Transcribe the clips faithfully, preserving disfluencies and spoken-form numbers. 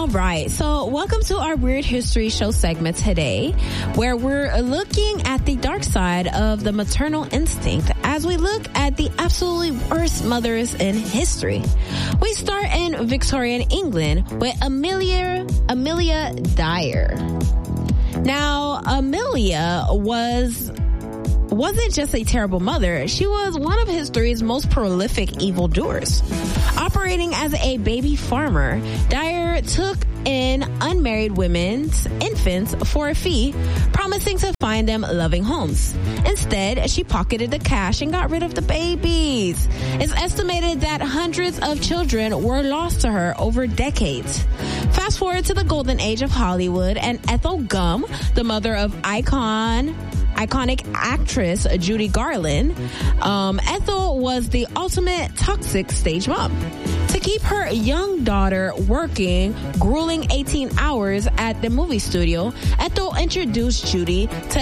All right. So welcome to our Weird History Show segment today, where we're looking at the dark side of the maternal instinct as we look at the absolutely worst mothers in history. We start in Victorian England with Amelia, Amelia Dyer. Now, Amelia was... wasn't just a terrible mother, she was one of history's most prolific evildoers. Operating as a baby farmer, Dyer took in unmarried women's infants for a fee, promising to find them loving homes. Instead, she pocketed the cash and got rid of the babies. It's estimated that hundreds of children were lost to her over decades. Fast forward to the golden age of Hollywood, and Ethel Gum, the mother of icon iconic actress Judy Garland, um, Ethel was the ultimate toxic stage mom. To keep her young daughter working grueling eighteen hours at the movie studio, Ethel introduced Judy to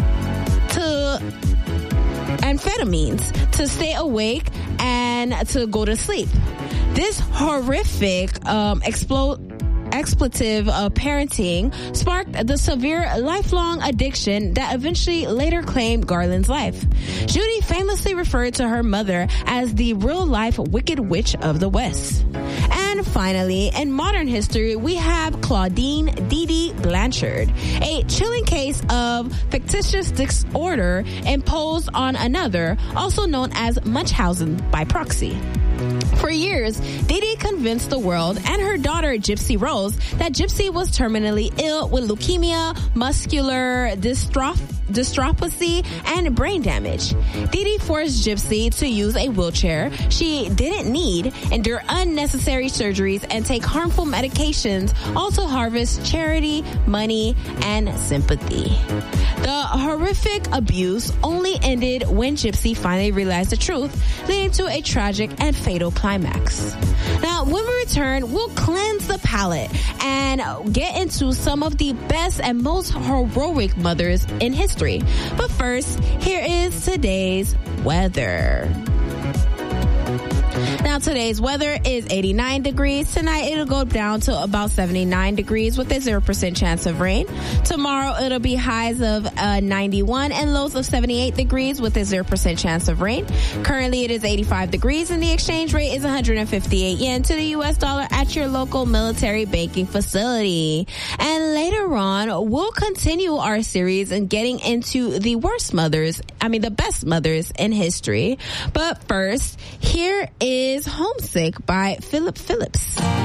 to amphetamines to stay awake and to go to sleep. This horrific um, explode. expletive uh, parenting sparked the severe lifelong addiction that eventually later claimed Garland's life. Judy famously referred to her mother as the real-life Wicked Witch of the West. And finally, in modern history, we have Claudine Dee Dee Blanchard, a chilling case of fictitious disorder imposed on another, also known as Munchausen by proxy. For years, Dee Dee convinced the world and her daughter Gypsy Rose that Gypsy was terminally ill with leukemia, muscular dystrophy, dystrophy, and brain damage. Dee Dee forced Gypsy to use a wheelchair she didn't need, endure unnecessary surgeries, and take harmful medications, all to harvest charity, money, and sympathy. The horrific abuse only ended when Gypsy finally realized the truth, leading to a tragic and fatal climax. Now, when we return, we'll cleanse the palate and get into some of the best and most heroic mothers in history. But first, here is today's weather. Now, today's weather is eighty-nine degrees. Tonight, it'll go down to about seventy-nine degrees with a zero percent chance of rain. Tomorrow, it'll be highs of uh, ninety-one and lows of seventy-eight degrees with a zero percent chance of rain. Currently, it is eighty-five degrees and the exchange rate is one hundred fifty-eight yen to the U S dollar at your local military banking facility. And later on, we'll continue our series and getting into the worst mothers, I mean, the best mothers in history. But first, here is Homesick by Philip Phillips.